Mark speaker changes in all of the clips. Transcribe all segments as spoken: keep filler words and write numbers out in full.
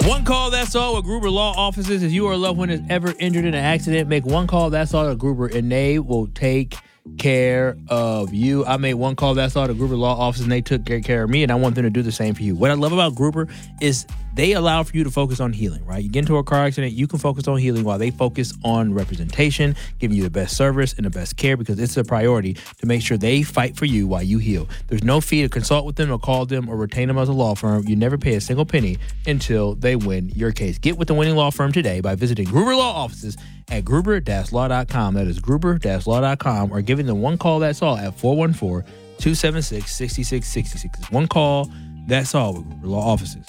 Speaker 1: One call, that's all, with Gruber Law Offices. If you or a loved one is ever injured in an accident, make one call, that's all, to Gruber, and they will take care of you. I made one call, that's all, to Gruber Law Offices, and they took great care of me, and I want them to do the same for you. What I love about Gruber is they allow for you to focus on healing, right? You get into a car accident, you can focus on healing while they focus on representation, giving you the best service and the best care, because it's a priority to make sure they fight for you while you heal. There's no fee to consult with them or call them or retain them as a law firm. You never pay a single penny until they win your case. Get with the winning law firm today by visiting Gruber Law Offices at gruber dash law dot com. That is gruber dash law dot com, or giving them one call, that's all, at four one four, two seven six, six six six six. It's one call, that's all, with Gruber Law Offices.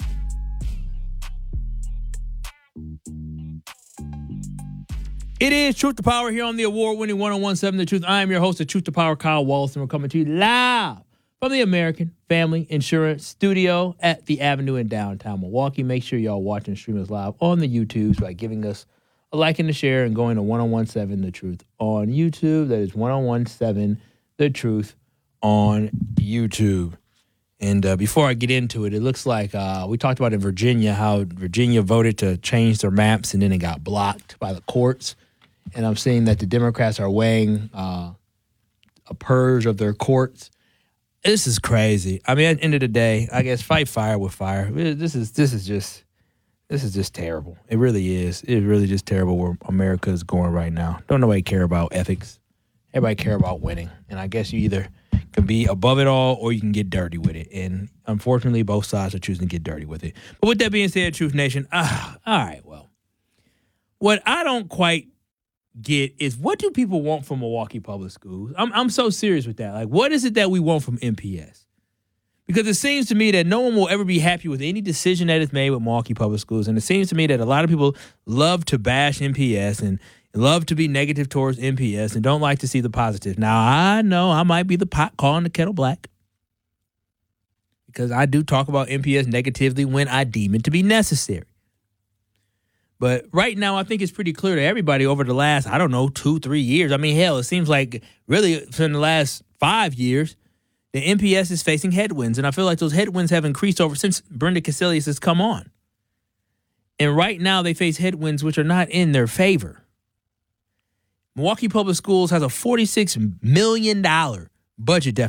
Speaker 1: It is Truth to Power here on the award-winning one oh one point seven The Truth. I am your host of Truth to Power, Kyle Wallace, and we're coming to you live from the American Family Insurance Studio at the Avenue in downtown Milwaukee. Make sure y'all watch and stream us live on the YouTubes by giving us a like and a share and going to one oh one point seven The Truth on YouTube. That is one oh one point seven The Truth on YouTube. And uh, before I get into it, it looks like uh, we talked about in Virginia how Virginia voted to change their maps and then it got blocked by the courts. And I'm seeing that the Democrats are weighing uh, a purge of their courts. This is crazy. I mean, at the end of the day, I guess fight fire with fire. This is this is just this is just terrible. It really is. It's really just terrible where America is going right now. Don't nobody care about ethics. Everybody care about winning. And I guess you either can be above it all or you can get dirty with it. And unfortunately, both sides are choosing to get dirty with it. But with that being said, Truth Nation, ah, all right, well, what I don't quite get is, what do people want from Milwaukee Public Schools? I'm I'm so serious with that. Like, what is it that we want from M P S? Because it seems to me that no one will ever be happy with any decision that is made with Milwaukee Public Schools. And it seems to me that a lot of people love to bash M P S and love to be negative towards M P S and don't like to see the positive. Now, I know I might be the pot calling the kettle black, because I do talk about M P S negatively when I deem it to be necessary. But right now, I think it's pretty clear to everybody over the last, I don't know, two, three years. I mean, hell, it seems like really from the last five years, the M P S is facing headwinds. And I feel like those headwinds have increased over since Brenda Casilius has come on. And right now, they face headwinds which are not in their favor. Milwaukee Public Schools has a forty-six million dollars budget deficit.